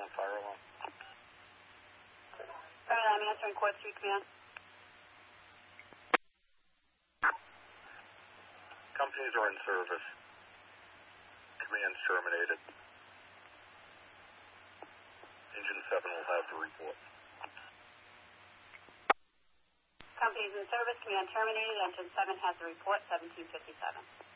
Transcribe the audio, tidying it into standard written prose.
on fire alarm. I'm answering Court 3 Command. Companies are in service. Command's terminated. Engine 7 will have the report. Companies in service, command terminated. Engine 7 has the report, 1757.